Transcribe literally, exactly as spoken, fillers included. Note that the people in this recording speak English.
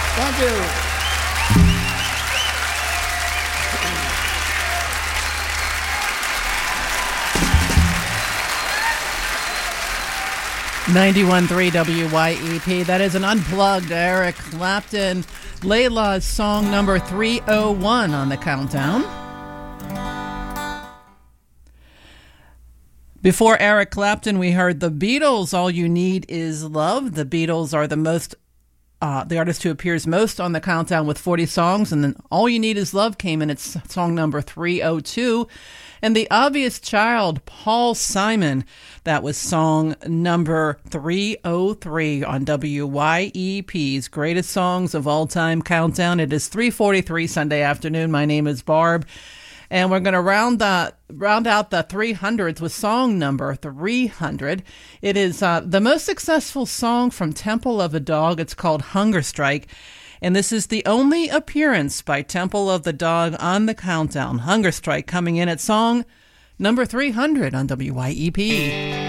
Thank you. ninety-one point three W Y E P. That is an unplugged Eric Clapton. Layla's song number three oh one on the countdown. Before Eric Clapton, we heard the Beatles, All You Need Is Love. The Beatles are the most, uh, the artist who appears most on the countdown with forty songs, and then All You Need Is Love came in at song number three oh two. And The Obvious Child, Paul Simon, that was song number three oh three on W Y E P's Greatest Songs of All Time Countdown. It is three forty-three Sunday afternoon. My name is Barb. And we're going to round uh, round out the three hundreds with song number three hundred. It is uh, the most successful song from Temple of the Dog. It's called Hunger Strike. And this is the only appearance by Temple of the Dog on the countdown. Hunger Strike coming in at song number three hundred on W Y E P.